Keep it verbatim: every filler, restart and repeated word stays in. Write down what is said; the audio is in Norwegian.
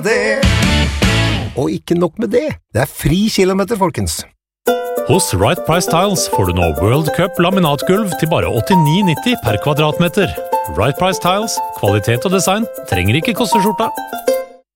Det. Og ikke nok med det, det er fri kilometer, folkens. Hos Right Price Tiles får du nå World Cup laminatgulv til bare åttini nitti per kvadratmeter. Right Price Tiles, kvalitet og design trenger ikke koste skjorta.